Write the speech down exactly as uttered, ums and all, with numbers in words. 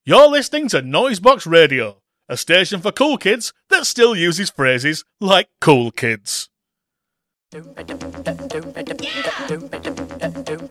You're listening to Noisebox Radio, a station for cool kids that still uses phrases like cool kids. Yeah.